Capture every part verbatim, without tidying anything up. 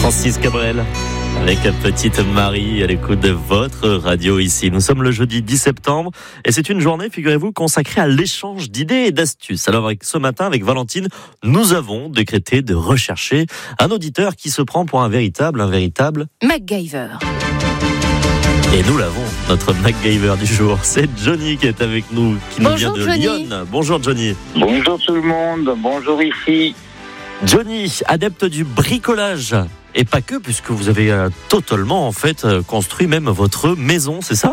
Francis Cabrel avec la petite Marie à l'écoute de votre radio ici. Nous sommes le jeudi dix septembre et c'est une journée, figurez-vous, consacrée à l'échange d'idées et d'astuces. Alors avec, ce matin, avec Valentine, nous avons décrété de rechercher un auditeur qui se prend pour un véritable, un véritable MacGyver. Et nous l'avons, notre MacGyver du jour. C'est Johnny qui est avec nous, qui nous Bonjour, vient de Johnny. Lyon. Bonjour Johnny. Bonjour tout le monde, bonjour ici. Johnny, adepte du bricolage. Et pas que, puisque vous avez euh, totalement en fait euh, construit même votre maison, c'est ça ?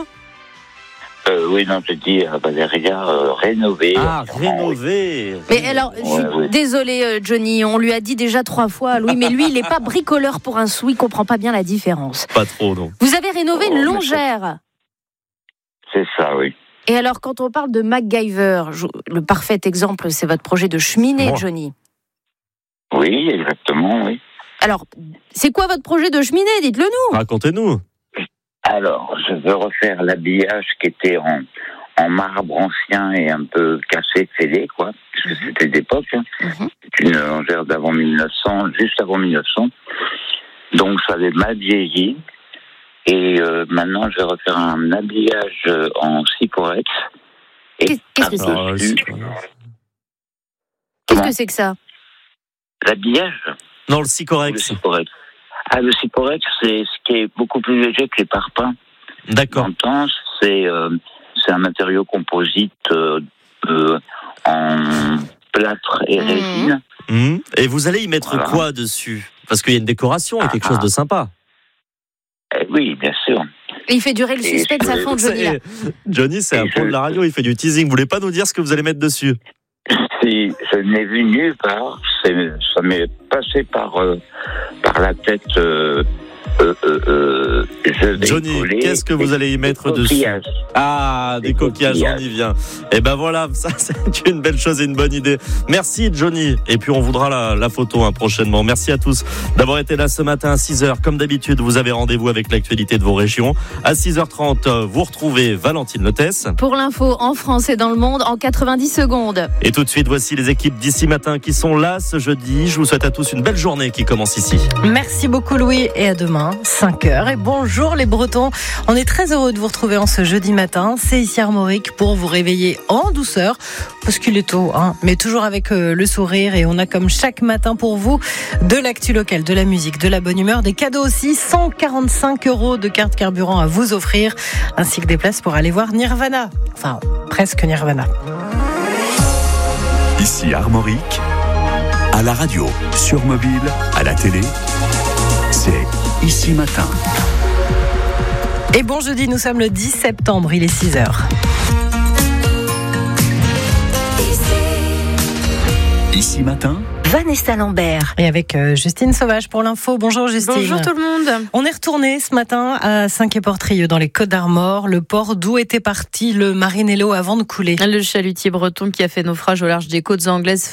Euh, oui, non, je dis euh, bah, derrière, euh, rénover. Ah, euh, rénové. Mais alors, je suis Ouais, ouais. désolée, euh, Johnny, on lui a dit déjà trois fois, Louis, mais lui, il n'est pas bricoleur pour un sou, il comprend pas bien la différence. Pas trop, non. Vous avez rénové Oh, une mais longère. C'est ça, oui. Et alors, quand on parle de MacGyver, je- le parfait exemple, c'est votre projet de cheminée, Moi. Johnny. Oui, exactement, oui. Alors, c'est quoi votre projet de cheminée ? Dites-le nous. Racontez-nous. Alors, je veux refaire l'habillage qui était en, en marbre ancien et un peu cassé, fêlé, quoi. Parce que c'était d'époque. Hein. Mhm. C'est une longère d'avant mille neuf cents, juste avant mille neuf cents. Donc, ça avait mal vieilli. Et euh, maintenant, je vais refaire un habillage euh, en Sycorex. Et Qu'est- Qu'est-ce que c'est Alors, euh, par-dessus, c'est- Qu'est-ce comment que c'est que ça ? l'habillage Non, le Le Sycorex. Sycorex. Ah, le Sycorex, c'est ce qui est beaucoup plus léger que les parpaings. D'accord. J'entends, c'est euh, c'est un matériau composite euh, euh, en plâtre et Mhm. résine. Hum. Et vous allez y mettre Voilà. quoi dessus ? Parce qu'il y a une décoration et quelque Ah, chose de sympa. Eh oui, bien sûr. Il fait durer le Et suspense à je- fond, Johnny. là. C'est- Johnny, c'est un Et pro je- de la radio, il fait du teasing. Vous voulez pas nous dire ce que vous allez mettre dessus ? Si je n'ai vu nulle part, c'est- ça m'est passé par euh, par la tête. Euh, euh, euh, euh, je vais Johnny, coller qu'est-ce que vous des- allez y mettre des dessus ? coquillages. Ah, des Des coquillages, on coquillages. y vient. Et ben voilà, ça c'est une belle chose et une bonne idée. Merci Johnny. Et puis on voudra la, la photo hein, prochainement. Merci à tous d'avoir été là ce matin à six heures. Comme d'habitude, vous avez rendez-vous avec l'actualité de vos régions. À six heures trente, vous retrouvez Valentine Lotès. Pour l'info en France et dans le monde en quatre-vingt-dix secondes. Et tout de suite, voici les équipes d'ici matin qui sont là ce jeudi. Je vous souhaite à tous une belle journée qui commence ici. Merci beaucoup Louis et à demain, cinq heures. Et bonjour les Bretons, on est très heureux de vous retrouver en ce jeudi matin. C'est ici Armorique pour vous réveiller en douceur, parce qu'il est tôt, hein, mais toujours avec euh, le sourire. Et on a comme chaque matin pour vous de l'actu locale, de la musique, de la bonne humeur, des cadeaux aussi, cent quarante-cinq euros de carte carburant à vous offrir, ainsi que des places pour aller voir Nirvana. Enfin, presque Nirvana. Ici Armorique, à la radio, sur mobile, à la télé, c'est Ici Matin. Et bon jeudi, nous sommes le dix septembre, il est six heures. Ici Matin, Vanessa Lambert. Et avec euh, Justine Sauvage pour l'info. Bonjour Justine. Bonjour tout le monde. On est retourné ce matin à Saint-Quay-Portrieux dans les Côtes-d'Armor, le port d'où était parti le Marinello avant de couler. Le chalutier breton qui a fait naufrage au large des côtes anglaises